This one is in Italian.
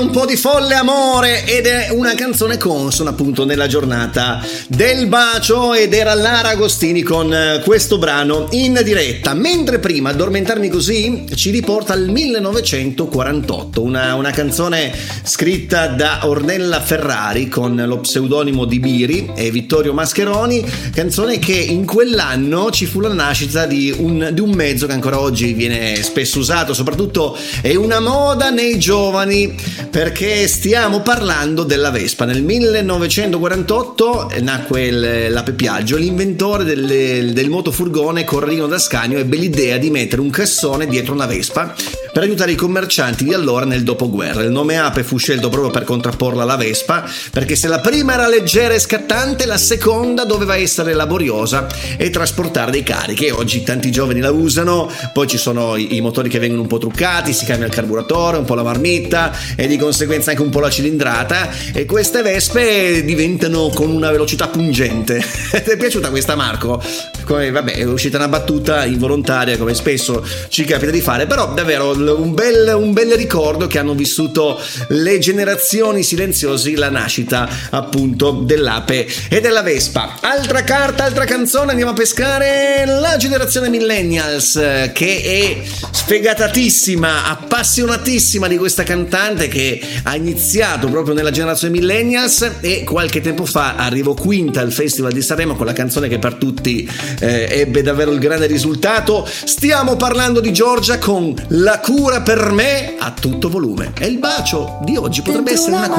Un po' di folle amore ed è una canzone consona appunto nella giornata del bacio, ed era Lara Agostini con questo brano in diretta. Mentre prima Addormentarmi così ci riporta al 1948, una canzone scritta da Ornella Ferrari con lo pseudonimo di Biri e Vittorio Mascheroni, canzone che in quell'anno ci fu la nascita di un mezzo che ancora oggi viene spesso usato, soprattutto è una moda nei giovani, perché stiamo parlando della Vespa. Nel 1948 nacque l'Ape Piaggio, l'inventore del motofurgone Corrino d'Ascanio ebbe l'idea di mettere un cassone dietro una Vespa per aiutare i commercianti di allora nel dopoguerra. Il nome Ape fu scelto proprio per contrapporla alla Vespa, perché se la prima era leggera e scattante, la seconda doveva essere laboriosa e trasportare dei carichi, e oggi tanti giovani la usano. Poi ci sono i motori che vengono un po' truccati, si cambia il carburatore, un po' la marmitta e di conseguenza anche un po' la cilindrata, e queste Vespe diventano con una velocità pungente. Ti è piaciuta questa, Marco? Vabbè, è uscita una battuta involontaria, come spesso ci capita di fare, però davvero un bel ricordo che hanno vissuto le generazioni silenziosi, la nascita appunto dell'Ape e della Vespa. Altra carta, altra canzone, andiamo a pescare la generazione millennials, che è sfegatatissima, appassionatissima di questa cantante che ha iniziato proprio nella generazione millennials, e qualche tempo fa arrivò quinta al Festival di Sanremo con la canzone che per tutti ebbe davvero il grande risultato. Stiamo parlando di Giorgia con La cura per me a tutto volume, e il bacio di oggi potrebbe essere una cura.